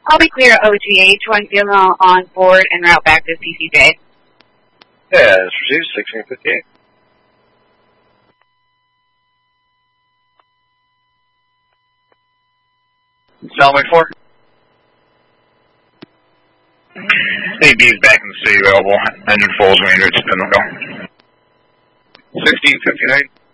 I'll be clear OGH, 1 female on board and route back to CCJ. Yeah, it's received 1658. Salway 4. AB is back in the city available. Engine full is range, it's go. 1659.